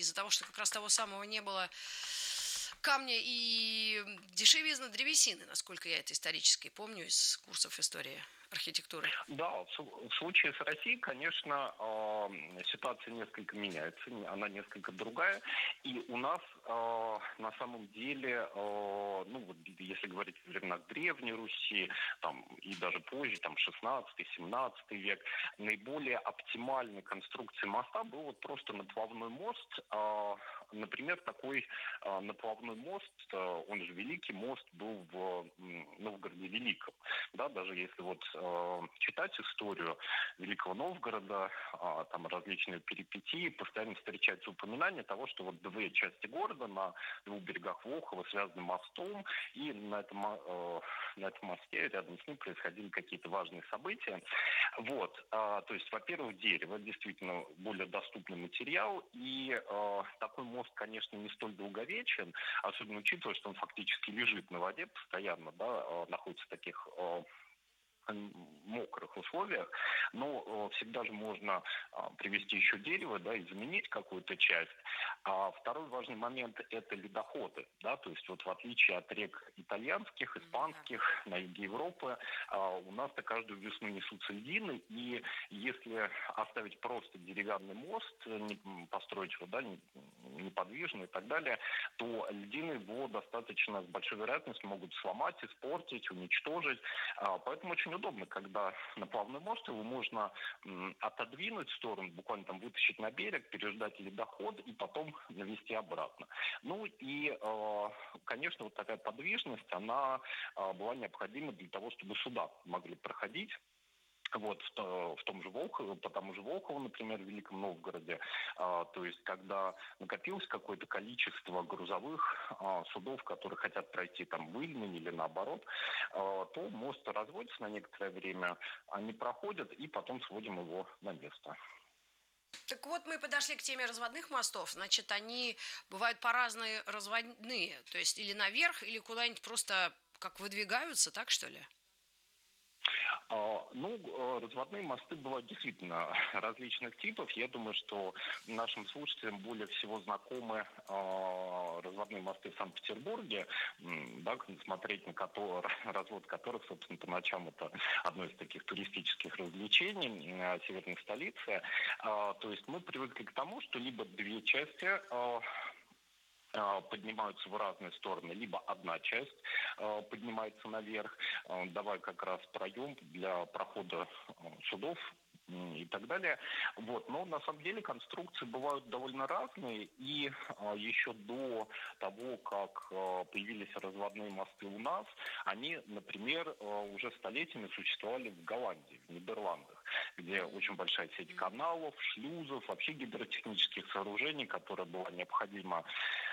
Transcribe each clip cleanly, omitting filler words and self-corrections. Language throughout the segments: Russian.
из-за того, что как раз того самого не было камня и дешевизна древесины, насколько я это исторически помню из курсов истории архитектуры. Да, в случае с Россией, конечно, ситуация несколько меняется, она несколько другая. И у нас на самом деле, ну вот если говорить о временах Древней Руси, там, и даже позже, там 16-17 век, наиболее оптимальной конструкцией моста был вот просто наплавной мост. Например, такой наплавной мост, он же Великий мост, был в Новгороде Великом. Да, даже если вот читать историю Великого Новгорода, там различные перипетии, постоянно встречаются упоминания того, что вот две части города на двух берегах Волхова связаны мостом, и на этом мосте рядом с ним происходили какие-то важные события. Вот, то есть, во-первых, дерево действительно более доступный материал, и такой мост, конечно, не столь долговечен, особенно учитывая, что он фактически лежит на воде постоянно, да, находится в таких мокрых условиях, но всегда же можно привезти еще дерево, да, и заменить какую-то часть. А второй важный момент – это ледоходы, да, то есть вот в отличие от рек итальянских, испанских, на юге Европы, у нас-то каждую весну несутся льдины, и если оставить просто деревянный мост, построить его, да, неподвижный и так далее, то льдины его достаточно с большой вероятностью могут сломать, испортить, уничтожить. Поэтому очень удобно, когда наплавный мост, его можно отодвинуть в сторону, буквально там вытащить на берег, переждать ледоход и потом навести обратно. Ну и, конечно, вот такая подвижность, она была необходима для того, чтобы суда могли проходить. Вот, в том же Волхове, по тому же Волхову, например, в Великом Новгороде, то есть, когда накопилось какое-то количество грузовых судов, которые хотят пройти там в Ильмень или наоборот, то мост разводится на некоторое время, они проходят, и потом сводим его на место. Так вот, мы подошли к теме разводных мостов. Значит, они бывают по-разному разводные. То есть или наверх, или куда-нибудь просто как выдвигаются, так что ли? Ну, разводные мосты бывают действительно различных типов. Я думаю, что нашим слушателям более всего знакомы разводные мосты в Санкт-Петербурге, да, смотреть на развод которых, собственно, по ночам это одно из таких туристических развлечений северной столицы. То есть мы привыкли к тому, что либо две части поднимаются в разные стороны, либо одна часть поднимается наверх, давая как раз проем для прохода судов и так далее. Вот. Но на самом деле конструкции бывают довольно разные, и еще до того, как появились разводные мосты у нас, они, например, уже столетиями существовали в Голландии, в Нидерландах, где очень большая сеть каналов, шлюзов, вообще гидротехнических сооружений, которая была необходима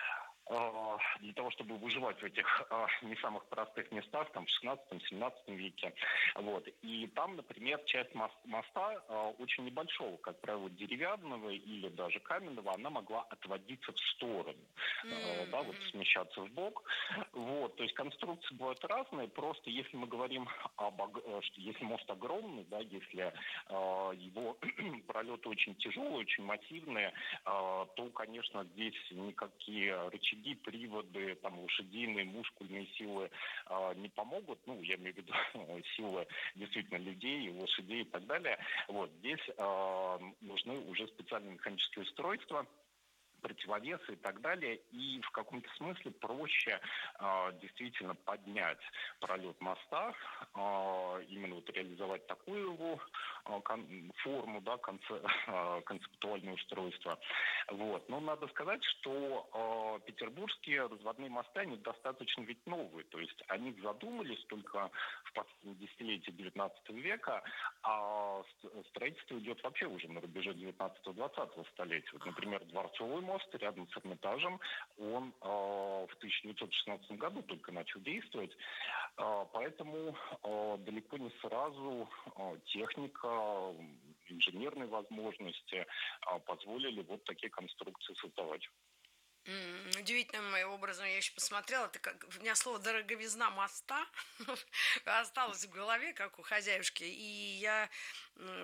для того, чтобы выживать в этих не самых простых местах, там, в 16-17 веке. Вот. И там, например, часть моста очень небольшого, как правило, деревянного или даже каменного, она могла отводиться в сторону, да, вот смещаться в бок. Вот. То есть конструкции бывают разные, просто если мы говорим что если мост огромный, да, если его пролеты очень тяжелые, очень массивные, то, конечно, здесь никакие рычаги, приводы, там, лошадиные, мускульные силы не помогут. Ну, я имею в виду силы действительно людей, лошадей и так далее. Вот здесь нужны уже специальные механические устройства, противовесы и так далее, и в каком-то смысле проще действительно поднять пролет моста, именно вот реализовать такую его форму, да, концептуальное устройство. Вот. Но надо сказать, что петербургские разводные мосты, они достаточно ведь новые, то есть они задумались только в последние десятилетия XIX века, а строительство идет вообще уже на рубеже 19-20 столетия. Вот, например, Дворцовый мост рядом с Эрмитажем, он в 1916 году только начал действовать, поэтому далеко не сразу техника, инженерные возможности позволили вот такие конструкции создавать. Удивительным образом я еще посмотрела, это как у меня слово дороговизна моста осталось в голове, как у хозяюшки, и я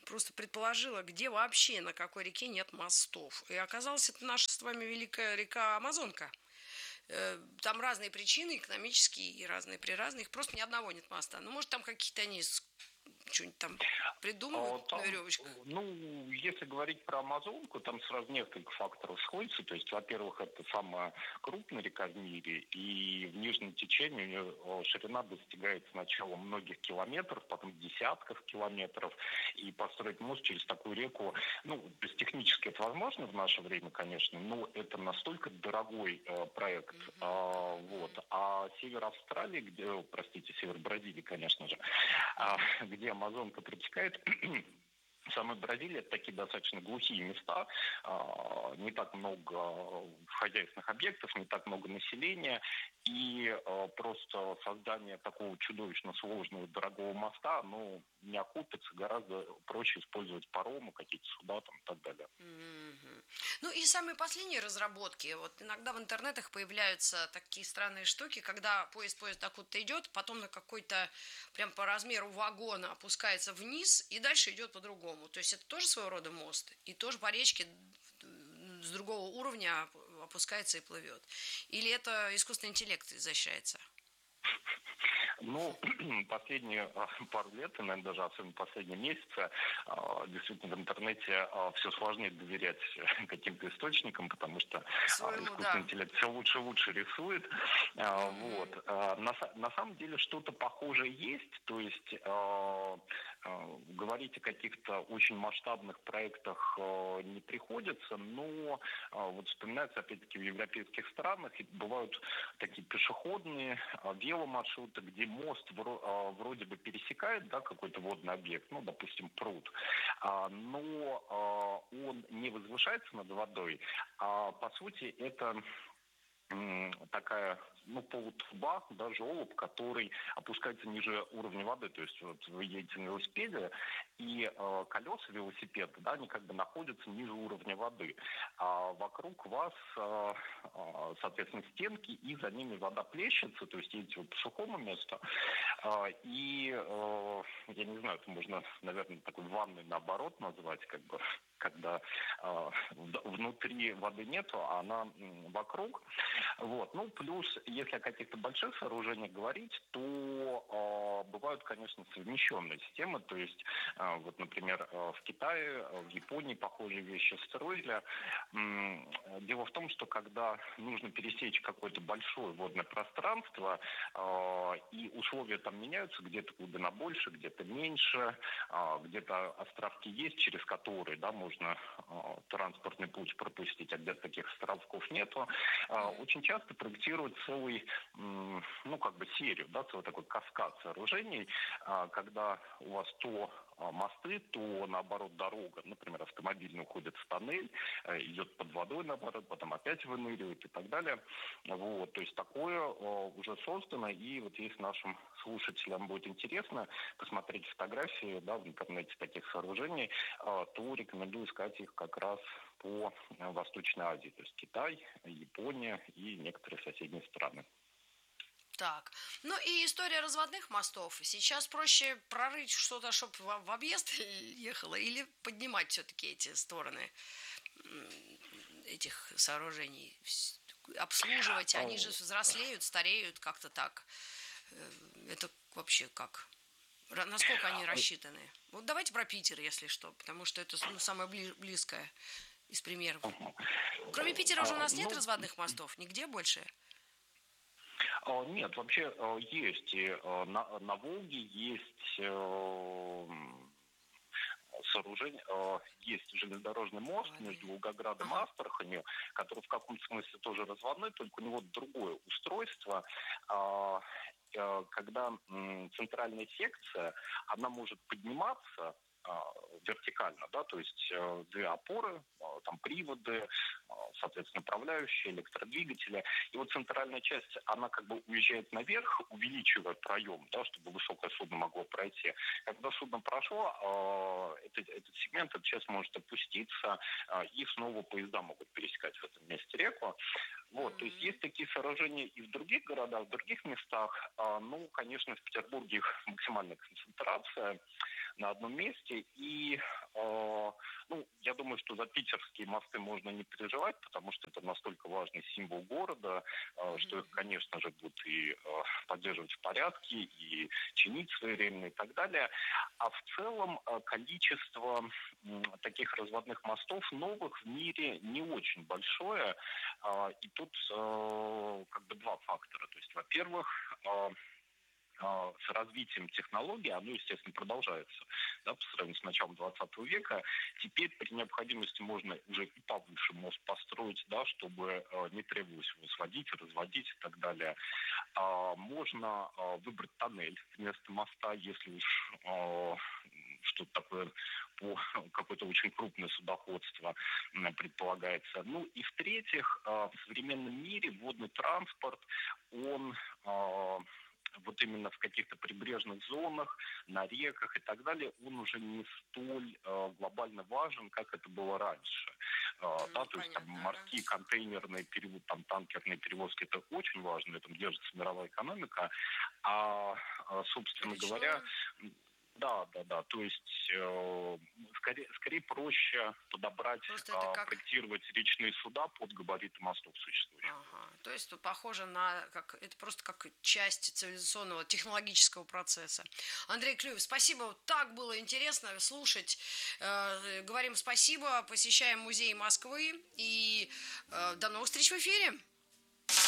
просто предположила, где вообще, на какой реке нет мостов. И оказалось, это наша с вами великая река Амазонка. Там разные причины, экономические и разные при разных. Просто ни одного нет моста. Ну, может, там какие-то они что-нибудь там придумывают на Там, веревочках. ну, если говорить про Амазонку, там сразу несколько факторов сходится. То есть, во-первых, это самая крупная река в мире, и в нижнем течении у нее ширина достигает сначала многих километров, потом десятков километров. И построить мост через такую реку, ну, то есть технически это возможно в наше время, конечно, но это настолько дорогой проект. Вот. А север Австралии, простите, север Бразилии, конечно же, где Амазонка протекает, самой Бразилии это такие достаточно глухие места, не так много хозяйственных объектов, не так много населения, и просто создание такого чудовищно сложного и дорогого моста, ну, не окупится, гораздо проще использовать паромы, какие-то суда там и так далее. Ну и самые последние разработки. Вот иногда в интернетах появляются такие странные штуки, когда поезд откуда-то идет, потом на какой-то прям по размеру вагона опускается вниз и дальше идет по-другому. То есть это тоже своего рода мост. И тоже по речке с другого уровня опускается и плывет. Или это искусственный интеллект изощряется? Ну, последние пару лет, и, наверное, даже особенно последние месяцы, действительно в интернете все сложнее доверять каким-то источникам, потому что Своему, искусственный да. интеллект все лучше и лучше рисует. Вот. На самом деле что-то похожее есть, то есть говорить о каких-то очень масштабных проектах не приходится, но вот вспоминается, опять-таки, в европейских странах бывают такие пешеходные веломаршруты, где мост вроде бы пересекает, да, какой-то водный объект, ну, допустим, пруд, но он не возвышается над водой, а по сути это такая, ну, полутруба, да, желоб, который опускается ниже уровня воды. То есть вот вы едете на велосипеде, и колеса велосипеда, да, они как бы находятся ниже уровня воды. А вокруг вас, соответственно, стенки, и за ними вода плещется, то есть едете вот по сухому месту. И, я не знаю, это можно, наверное, такой ванной наоборот назвать, как бы, когда внутри воды нету, а она вокруг. Вот. Ну, плюс, если о каких-то больших сооружениях говорить, то бывают, конечно, совмещенные системы. То есть, вот, например, в Китае, в Японии похожие вещи строили. Дело в том, что когда нужно пересечь какое-то большое водное пространство, и условия там меняются, где-то глубина больше, где-то меньше, где-то островки есть, через которые, да, можно транспортный путь пропустить, а где-то таких островков нету. Очень часто проектируют целый, ну, как бы серию, да, целый такой каскад сооружений, когда у вас то мосты, то, наоборот, дорога, например, автомобильный уходит в тоннель, идет под водой, наоборот, потом опять выныривает и так далее. Вот, то есть такое уже создано, и вот если нашим слушателям будет интересно посмотреть фотографии, да, в интернете таких сооружений, то рекомендую искать их как раз по Восточной Азии, то есть Китай, Япония и некоторые соседние страны. Так, ну и история разводных мостов. Сейчас проще прорыть что-то, чтобы в объезд ехало, или поднимать все-таки эти стороны этих сооружений, обслуживать. Они же взрослеют, стареют, как-то так. Это вообще как? Насколько они рассчитаны? Вот давайте про Питер, если что, потому что это, ну, самое близкое из примеров. Кроме Питера уже у нас нет Ну, разводных мостов? Нигде больше? нет, вообще есть. И на Волге есть сооружение, есть железнодорожный мост между Волгоградом и Ага. Астраханью, который в каком-то смысле тоже разводной, только у него другое устройство. Когда центральная секция, она может подниматься вертикально, да, то есть две опоры, там приводы, соответственно, направляющие, электродвигатели. И вот центральная часть, она как бы уезжает наверх, увеличивая проем, да, чтобы высокое судно могло пройти. Когда судно прошло, этот сегмент, эта часть может опуститься, и снова поезда могут пересекать в этом месте реку. Вот, то есть есть такие сооружения и в других городах, в других местах. Ну, конечно, в Петербурге их максимальная концентрация. на одном месте. И, я думаю, что за питерские мосты можно не переживать, потому что это настолько важный символ города, что их, конечно же, будут и поддерживать в порядке, и чинить своевременно и так далее. А в целом количество таких разводных мостов новых в мире не очень большое. И тут как бы два фактора. То есть, во-первых, с развитием технологий, оно, естественно, продолжается, да, по сравнению с началом 20 века. Теперь при необходимости можно уже и повыше мост построить, да, чтобы не требовалось его сводить, разводить и так далее. Можно выбрать тоннель вместо моста, если уж что-то такое по какое-то очень крупное судоходство предполагается. Ну и в-третьих, в современном мире водный транспорт, он вот именно в каких-то прибрежных зонах, на реках и так далее, он уже не столь глобально важен, как это было раньше. Да, то есть там морские, контейнерные перевозки, там танкерные перевозки, это очень важно, на этом держится мировая экономика. Собственно говоря, да. То есть скорее проще подобрать, проектировать речные суда под габариты мостов существующих. Ага. То есть тут похоже на это просто как часть цивилизационного технологического процесса. Андрей Клюев, спасибо. Так было интересно слушать. Говорим спасибо, посещаем музей Москвы и до новых встреч в эфире.